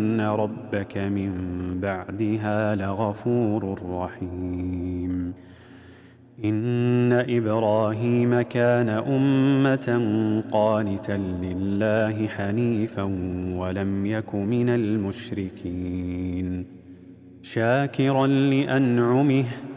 إن ربك من بعدها لغفور رحيم إن إبراهيم كان أمة قانتا لله حنيفا ولم يك من المشركين شاكرا لأنعمه